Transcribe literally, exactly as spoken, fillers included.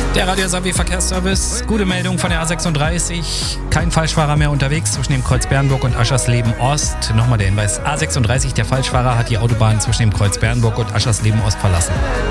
Der Radio S A W Verkehrsservice. Gute Meldung von der A sechsunddreißig. Kein Falschfahrer mehr unterwegs zwischen dem Kreuz Bernburg und Aschersleben Ost. Nochmal der Hinweis. A sechsunddreißig, der Falschfahrer hat die Autobahn zwischen dem Kreuz Bernburg und Aschersleben Ost verlassen.